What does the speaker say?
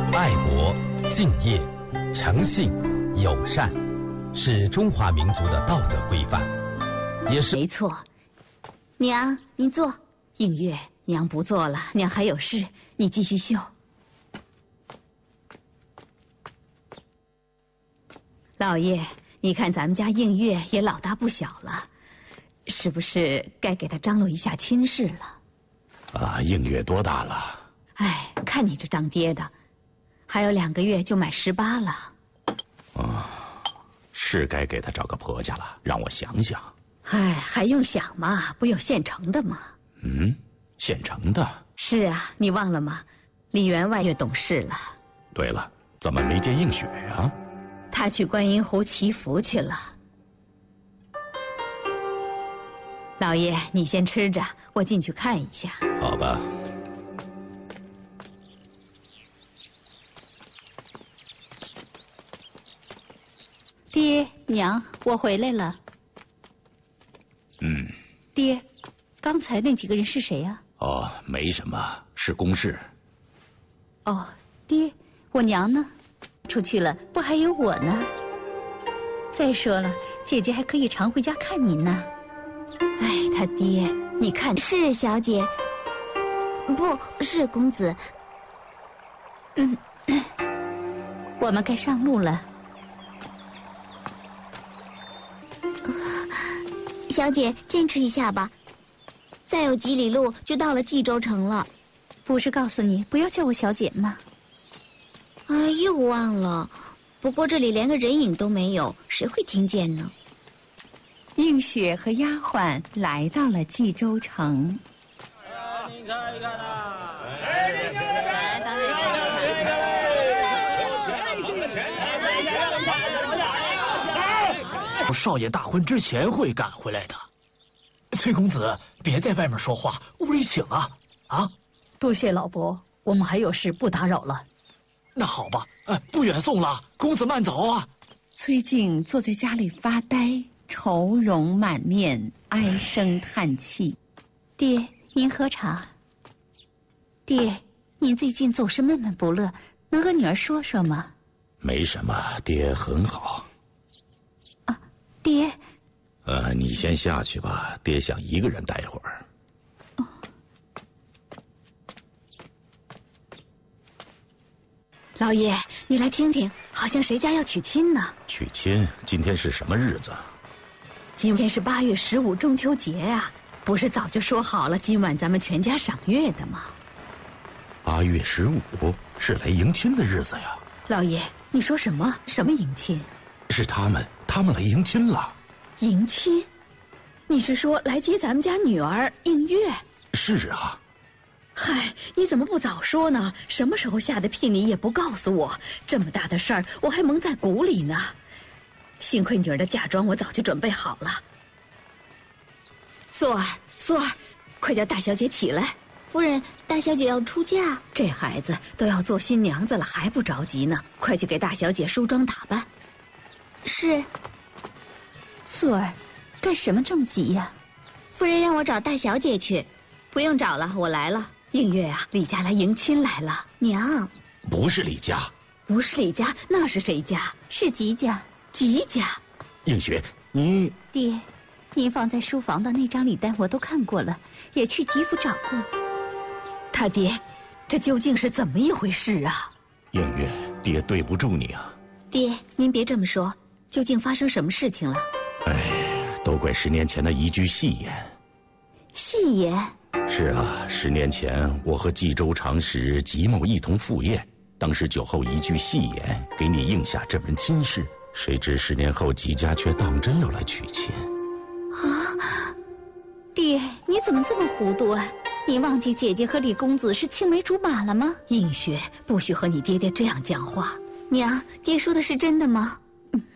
爱国、敬业、诚信、友善，是中华民族的道德规范，也是。 没错。娘，您坐。映月，娘不做了，娘还有事，你继续绣。老爷，你看咱们家映月也老大不小了，是不是该给他张罗一下亲事了？ 啊，映月多大了？ 哎，看你这当爹的，还有2个月就满18了。 是该给他找个婆家了，让我想想。 哎，还用想吗？不有现成的吗？ 现成的。 是啊，你忘了吗？李员外越懂事了。 对了，怎么没见映雪呀？ 他去观音湖祈福去了。老爷，你先吃着，我进去看一下。 好吧。 爹娘，我回来了。爹，刚才那几个人是谁呀？ 没什么，是公事。 爹，我娘呢？出去了，不还有我呢？再说了，姐姐还可以常回家看您呢。哎，他爹，你看。 是小姐，不是公子。 我们该上路了。 小姐，坚持一下吧，再有几里路就到了冀州城了。 不是告诉你不要叫我小姐吗？ 又忘了。不过这里连个人影都没有，谁会听见呢？ 映雪和丫鬟来到了冀州城。 您看一看呐！ 少爷大婚之前会赶回来的。崔公子，别在外面说话，屋里请啊！ 多谢老伯，我们还有事，不打扰了。 那好吧，不远送了，公子慢走啊。 崔静坐在家里发呆，愁容满面，唉声叹气。爹，您喝茶。爹，您最近总是闷闷不乐，能和女儿说说吗？ 没什么，爹很好。 爹。 你先下去吧，爹想一个人待会儿。 老爷，你来听听，好像谁家要娶亲呢？ 娶亲？今天是什么日子？ 今天是8月15中秋节啊，不是早就说好了今晚咱们全家赏月的吗 ？8月15是来迎亲的日子呀。 老爷，你说什么？什么迎亲？ 是他们来迎亲了。 迎亲？你是说来接咱们家女儿映月？ 是啊。 嗨，你怎么不早说呢？什么时候下的屁你也不告诉我，这么大的事儿我还蒙在鼓里呢。幸亏女儿的嫁妆我早就准备好了。素儿，快叫大小姐起来。 夫人，大小姐要出嫁。 这孩子都要做新娘子了，还不着急呢？快去给大小姐梳妆打扮。 是。 素儿，干什么这么急呀？ 夫人让我找大小姐去。 不用找了，我来了。映月啊，李家来迎亲来了。 娘， 不是李家。 不是李家，那是谁家？ 是吉家。 吉家。 映雪，你爹，您放在书房的那张礼单我都看过了，也去吉府找过。他爹，这究竟是怎么一回事啊？ 映月，爹对不住你啊。 爹，您别这么说，究竟发生什么事情了？ 都怪10年前的一句戏言。 戏言？ 是啊，10年前我和冀州长史吉某一同赴宴，当时酒后一句戏言，给你应下这门亲事。谁知10年后吉家却当真要来娶亲。 爹，你怎么这么糊涂啊？你忘记姐姐和李公子是青梅竹马了吗？映雪，不许和你爹爹这样讲话。 娘，爹说的是真的吗？